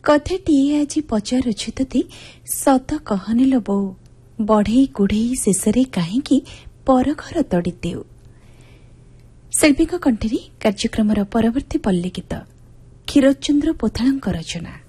କଥାଟିଏ ଆଜି ପଚାରୁଛୁ ତତେ ସତ କହନି ଲୋ ବୋଉ, ବଢ଼େଇ କୁଢ଼େଇ ଶେଷରେ କାହିଁକି ପରଘର ତଡ଼ି ଦେଉ। ଶିଳ୍ପୀଙ୍କ କଣ୍ଠରେ କାର୍ଯ୍ୟକ୍ରମର ପରବର୍ତ୍ତୀ ପଲ୍ଲୀ ଗୀତ କ୍ଷୀରୋଦଚନ୍ଦ୍ର ପୋଥାଳଙ୍କ ରଚନା।